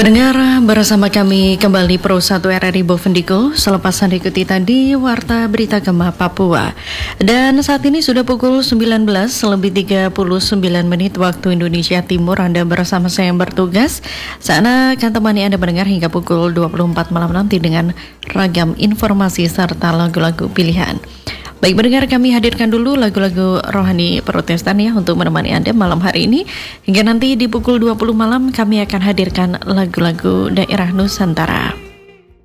Pendengar, bersama kami kembali Pro 1 RRI Bovendigul. Selepas Anda ikuti tadi Warta Berita Gema Papua. Dan saat ini sudah pukul 19:39 waktu Indonesia Timur. Anda bersama saya yang bertugas. Sana akan temani Anda mendengar hingga pukul 24 malam nanti dengan ragam informasi serta lagu-lagu pilihan. Baik pendengar, kami hadirkan dulu lagu-lagu rohani Protestan ya untuk menemani Anda malam hari ini. Hingga nanti di pukul 20 malam kami akan hadirkan lagu-lagu daerah Nusantara.